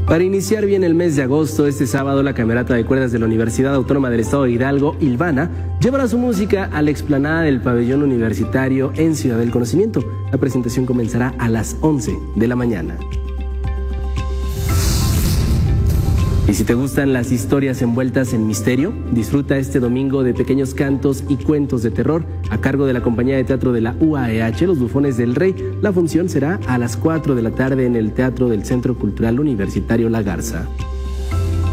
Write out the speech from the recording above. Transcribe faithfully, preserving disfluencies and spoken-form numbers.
Para iniciar bien el mes de agosto, este sábado la Camerata de Cuerdas de la Universidad Autónoma del Estado de Hidalgo, Ilvana, llevará su música a la explanada del Pabellón Universitario en Ciudad del Conocimiento. La presentación comenzará a las once de la mañana. Y si te gustan las historias envueltas en misterio, disfruta este domingo de pequeños cantos y cuentos de terror a cargo de la compañía de teatro de la U A E H, Los Bufones del Rey. La función será a las cuatro de la tarde en el Teatro del Centro Cultural Universitario La Garza.